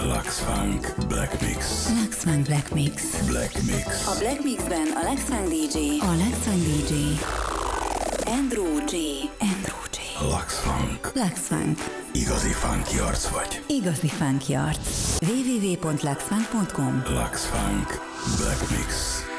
Lux Funk Black Mix. Lux Funk Black Mix. Black Mix. A Black Mixben a Lux Funk DJ. A Lux Funk DJ. Andrew J. Lux Funk. Lux Funk. Igazi funky arc vagy. Igazi funky arc. www.luxfunk.com. Lux Funk Black Mix.